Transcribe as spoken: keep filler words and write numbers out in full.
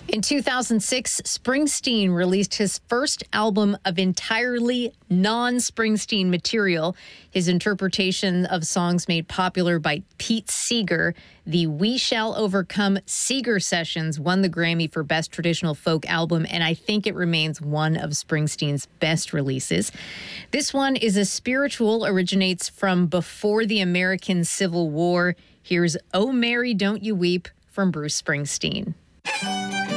In two thousand six, Springsteen released his first album of entirely non-Springsteen material. His interpretation of songs made popular by Pete Seeger, the We Shall Overcome Seeger Sessions, won the Grammy for Best Traditional Folk Album, and I think it remains one of Springsteen's best releases. This one is a spiritual, originates from before the American Civil War. Here's Oh Mary, Don't You Weep from Bruce Springsteen.